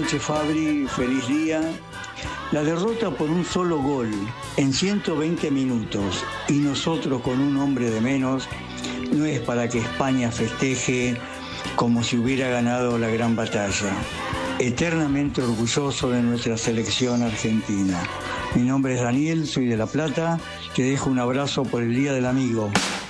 noches, Fabri, feliz día. La derrota por un solo gol en 120 minutos y nosotros con un hombre de menos no es para que España festeje como si hubiera ganado la gran batalla. Eternamente orgulloso de nuestra selección argentina. Mi nombre es Daniel, soy de La Plata. Te dejo un abrazo por el Día del Amigo.